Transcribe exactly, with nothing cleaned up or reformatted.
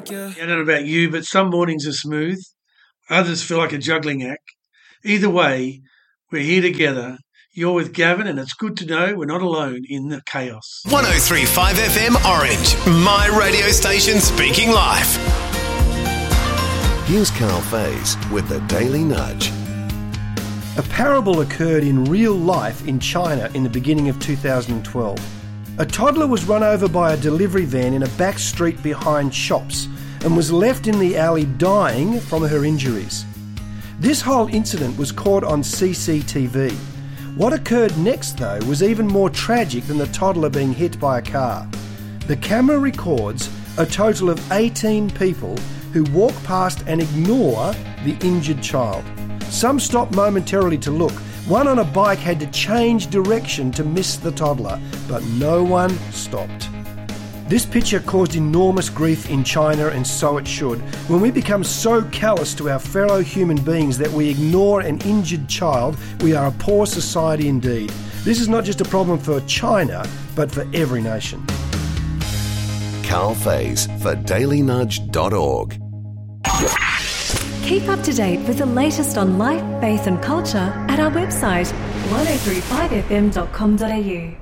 like you. I don't know about you, but some mornings are smooth. Others feel like a juggling act. Either way, we're here together. You're with Gavin, and it's good to know we're not alone in the chaos. one oh three point five F M Orange, my radio station speaking life. Here's Carl Faze with the Daily Nudge. A parable occurred in real life in China in the beginning of two thousand twelve. A toddler was run over by a delivery van in a back street behind shops and was left in the alley dying from her injuries. This whole incident was caught on C C T V. What occurred next, though, was even more tragic than the toddler being hit by a car. The camera records a total of eighteen people who walk past and ignore the injured child. Some stop momentarily to look. One on a bike had to change direction to miss the toddler, but no one stopped. This picture caused enormous grief in China, and so it should. When we become so callous to our fellow human beings that we ignore an injured child, we are a poor society indeed. This is not just a problem for China, but for every nation. Carl Faze for daily nudge dot org. Keep up to date with the latest on life, faith and culture at our website one oh three five f m dot com dot a u.